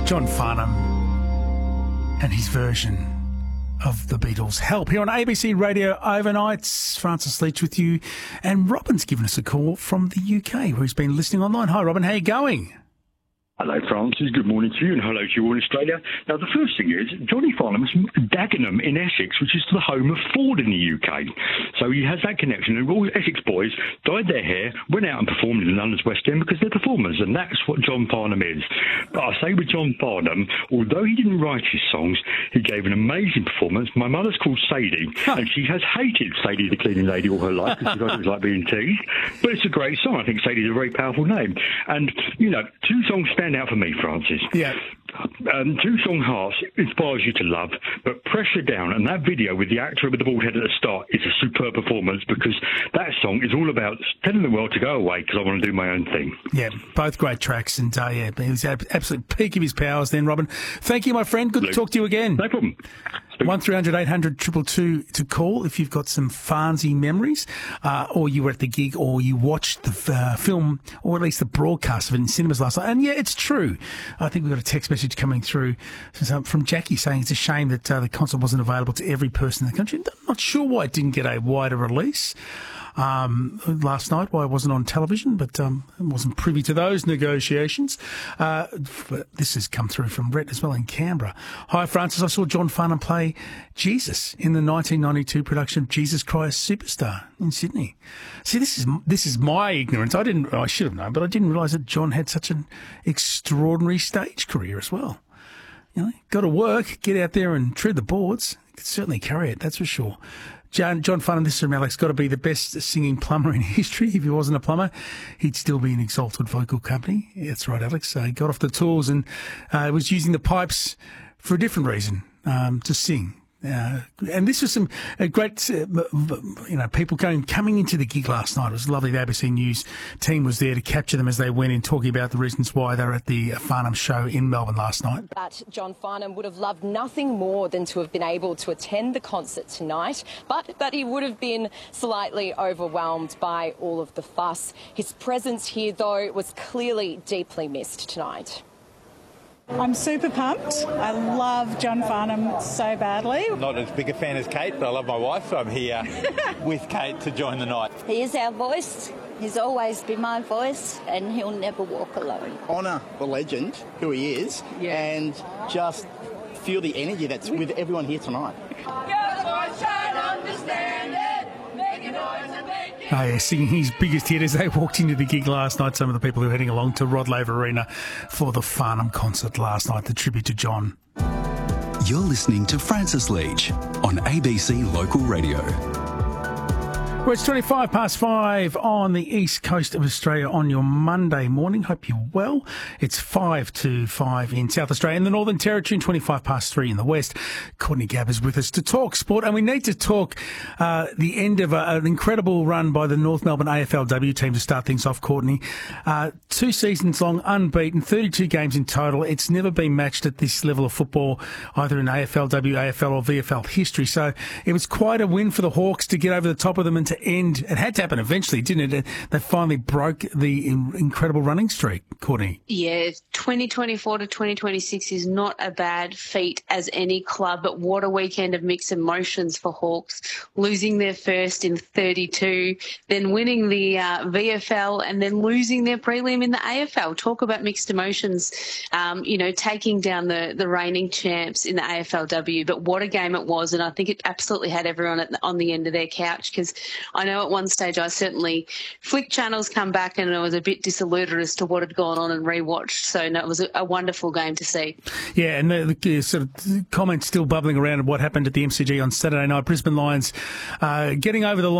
John Farnham and his version of the Beatles' Help here on ABC Radio Overnights. Francis Leach with you, and Robin's given us a call from the UK where he's been listening online. Hi Robin, how are you going? Hello, Francis. Good morning to you, and hello to you all in Australia. Now, the first thing is, Johnny Farnham's from Dagenham in Essex, which is the home of Ford in the UK. So he has that connection, and all Essex boys dyed their hair, went out and performed in London's West End because they're performers, and that's what John Farnham is. But I say with John Farnham, although he didn't write his songs, he gave an amazing performance. My mother's called Sadie, and she has hated Sadie the Cleaning Lady all her life because she thought it was like being teased. But it's a great song. I think Sadie's a very powerful name. And, you know, two songs stand out for me, Francis. Yeah. Two Song Hearts inspires you to love, but Pressure Down and that video with the actor with the bald head at the start is a superb performance, because that song is all about telling the world to go away because I want to do my own thing. Yeah, both great tracks, and yeah, he was at absolute peak of his powers then, Robin. Thank you, my friend. Good to talk to you again. No problem. 1300 800 222 to call if you've got some Farnsey memories, or you were at the gig, or you watched the film, or at least the broadcast of it in cinemas last night. And yeah, it's true. I think we got a text message coming through from Jackie saying it's a shame that the concert wasn't available to every person in the country. I'm not sure why it didn't get a wider release last night, why it wasn't on television, but I wasn't privy to those negotiations. But this has come through from Brett as well in Canberra. Hi, Francis. I saw John Farnham play Jesus in the 1992 production of Jesus Christ Superstar in Sydney. See, this is my ignorance. I should have known, but I didn't realise that John had such an extraordinary stage career as well. You know, got to work, get out there and tread the boards. You could certainly carry it, that's for sure. John Farnham, this is from Alex, got to be the best singing plumber in history. If he wasn't a plumber, he'd still be in Exalted Vocal Company. That's right, Alex. He got off the tools and was using the pipes for a different reason, to sing. And this was some great, people coming into the gig last night. It was lovely. The ABC News team was there to capture them as they went in, talking about the reasons why they were at the Farnham show in Melbourne last night. But John Farnham would have loved nothing more than to have been able to attend the concert tonight, but that he would have been slightly overwhelmed by all of the fuss. His presence here, though, was clearly deeply missed tonight. I'm super pumped. I love John Farnham so badly. I'm not as big a fan as Kate, but I love my wife, so I'm here with Kate to join the night. He is our voice. He's always been my voice, and he'll never walk alone. Honour the legend, who he is, and just feel the energy that's with everyone here tonight. Oh, yeah, singing his biggest hit as they walked into the gig last night. Some of the people who were heading along to Rod Laver Arena for the Farnham concert last night, the tribute to John. You're listening to Francis Leach on ABC Local Radio. Well, it's 5:25 on the east coast of Australia on your Monday morning. Hope you're well. It's 5 to 5 in South Australia and the Northern Territory, and 3 in the west. Courtney Gabb is with us to talk sport, and we need to talk the end of an incredible run by the North Melbourne AFLW team to start things off, Courtney. 2 seasons long, unbeaten, 32 games in total. It's never been matched at this level of football, either in AFLW, AFL or VFL history. So it was quite a win for the Hawks to get over the top of them and to end. It had to happen eventually, didn't it? They finally broke the incredible running streak, Courtney. Yeah, 2024 to 2026 is not a bad feat as any club, but what a weekend of mixed emotions for Hawks, losing their first in 32, then winning the VFL and then losing their prelim in the AFL. Talk about mixed emotions, taking down the reigning champs in the AFLW, but what a game it was, and I think it absolutely had everyone on the end of their couch, because I know at one stage I certainly flicked channels, come back, and I was a bit disillusioned as to what had gone on and rewatched. So no, it was a wonderful game to see. Yeah, and the sort of comments still bubbling around of what happened at the MCG on Saturday night. Brisbane Lions getting over the line.